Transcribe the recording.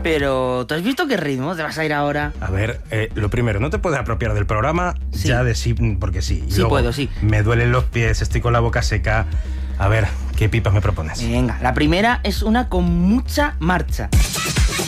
Pero, ¿tú has visto qué ritmo te vas a ir ahora? A ver, lo primero, no te puedes apropiar del programa ya de sí, porque sí. Y Sí luego, puedo, sí. Me duelen los pies, estoy con la boca seca. A ver, ¿qué pipas me propones? Venga, la primera es una con mucha marcha.